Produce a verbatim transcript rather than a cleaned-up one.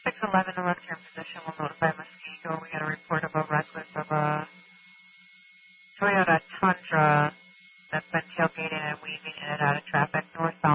six eleven, the left turn position will notify Muskego. We got a report of a reckless of a Toyota Tundra that's been tailgating and weaving in and out of traffic northbound